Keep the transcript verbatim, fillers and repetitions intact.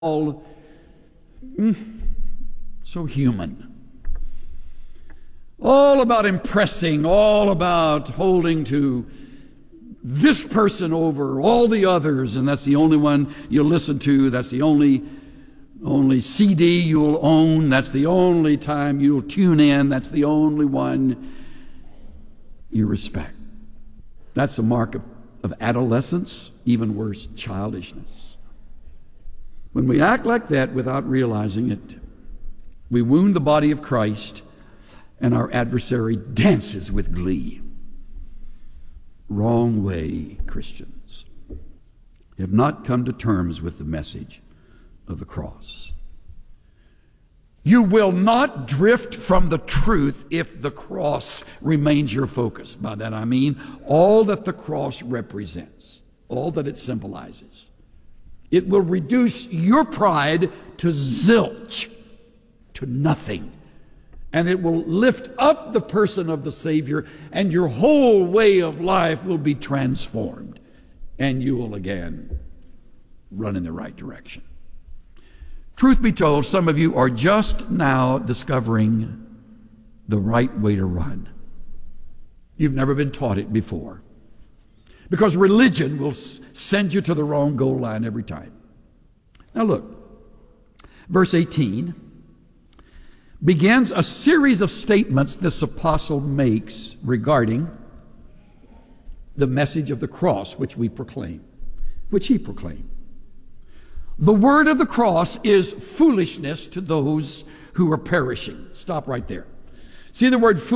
all mm, so human. All about impressing, all about holding to this person over all the others, and that's the only one you'll listen to, that's the only only C D you'll own, that's the only time you'll tune in, that's the only one you respect. That's a mark of, of adolescence, even worse, childishness. When we act like that without realizing it, we wound the body of Christ, and our adversary dances with glee. Wrong way, Christians. You have not come to terms with the message of the cross. You will not drift from the truth if the cross remains your focus. By that I mean all that the cross represents, all that it symbolizes. It will reduce your pride to zilch, to nothing. And it will lift up the person of the Savior, and your whole way of life will be transformed. And you will again run in the right direction. Truth be told, some of you are just now discovering the right way to run. You've never been taught it before. Because religion will send you to the wrong goal line every time. Now look, verse eighteen begins a series of statements this apostle makes regarding the message of the cross, which we proclaim, which he proclaimed. The word of the cross is foolishness to those who are perishing. Stop right there. See the word